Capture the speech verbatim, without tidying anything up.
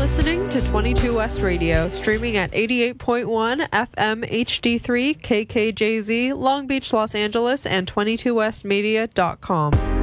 listening to twenty-two West Radio, streaming at eighty-eight point one F M H D three K K J Z, Long Beach, Los Angeles, and twenty-two west media dot com.